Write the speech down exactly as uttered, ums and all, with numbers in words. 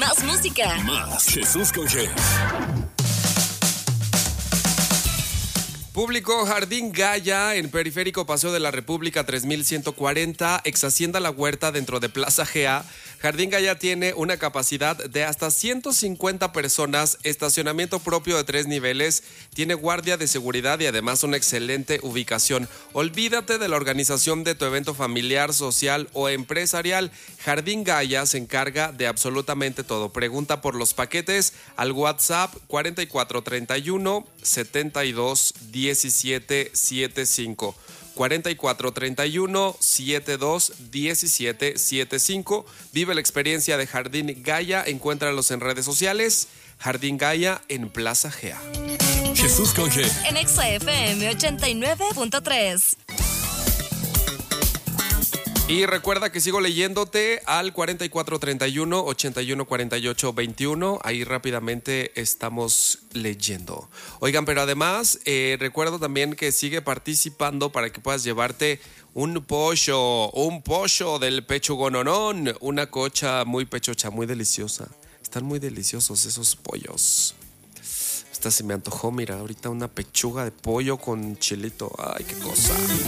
Más música. Más Jesús con G. Público Jardín Gaya en Periférico Paseo de la República tres mil ciento cuarenta, ex Hacienda La Huerta dentro de Plaza G A. Jardín Gaya tiene una capacidad de hasta ciento cincuenta personas, estacionamiento propio de tres niveles, tiene guardia de seguridad y además una excelente ubicación. Olvídate de la organización de tu evento familiar, social o empresarial. Jardín Gaya se encarga de absolutamente todo. Pregunta por los paquetes al WhatsApp cuarenta y cuatro treinta y uno setenta y dos diecisiete setenta y cinco. cuarenta y cuatro treinta y uno setenta y dos diecisiete setenta y cinco. Vive la experiencia de Jardín Gaya. Encuéntralos en redes sociales. Jardín Gaya en Plaza G A. Jesús con G. En Exa F M ochenta y nueve punto tres. Y recuerda que sigo leyéndote al cuarenta y cuatro treinta y uno ochenta y uno cuarenta y ocho veintiuno. Ahí rápidamente estamos leyendo. Oigan, pero además eh, recuerdo también que sigue participando para que puedas llevarte un pollo, un pollo del pechugononón, una cocha muy pechocha, muy deliciosa. Están muy deliciosos esos pollos. Esta se me antojó, mira, ahorita una pechuga de pollo con chilito. Ay, qué cosa.